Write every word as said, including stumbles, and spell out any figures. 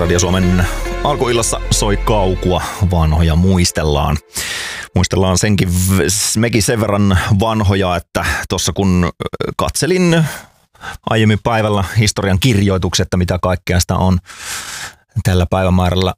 Radio Suomen alkuillassa soi kaukua, vanhoja muistellaan. Muistellaan senkin, mekin sen verran vanhoja, että tuossa kun katselin aiemmin päivällä historian kirjoitukset, mitä kaikkea sitä on tällä päivämäärällä